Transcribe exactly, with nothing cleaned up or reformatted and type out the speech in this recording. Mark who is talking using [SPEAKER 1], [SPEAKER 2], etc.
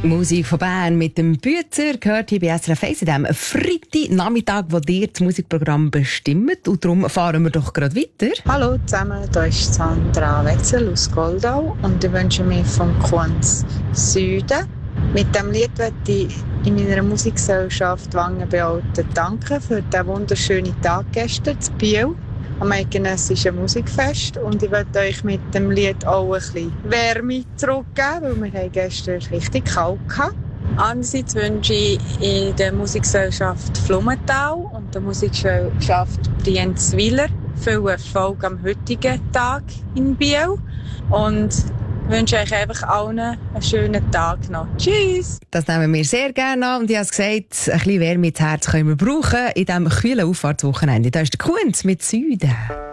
[SPEAKER 1] Musik von Bern mit dem Bützer gehört hier bei S R F eins an diesem Freitagnachmittag, wo dir das Musikprogramm bestimmt. Und darum fahren wir doch gerade weiter.
[SPEAKER 2] Hallo zusammen, hier ist Sandra Wetzel aus Goldau und ich wünsche mir vom Kunz Süden. Mit diesem Lied möchte ich in meiner Musikgesellschaft Wangenbealten danken für den wunderschönen Tag gestern in Biel am eidgenössischen Musikfest. Und ich möchte euch mit dem Lied auch ein bisschen Wärme zurückgeben, weil wir gestern richtig kalt hatten. Andererseits wünsche ich in der Musikgesellschaft Flummenthal und der Musikgesellschaft Brienzwiller viel Erfolg am heutigen Tag in Biel. Und ich wünsche euch einfach allen einen schönen Tag noch. Tschüss!
[SPEAKER 1] Das nehmen wir sehr gerne an. Und ich habe es gesagt, ein bisschen Wärme ins Herz können wir brauchen in diesem kühlen Auffahrtswochenende. Da ist der Kunz mit Süden.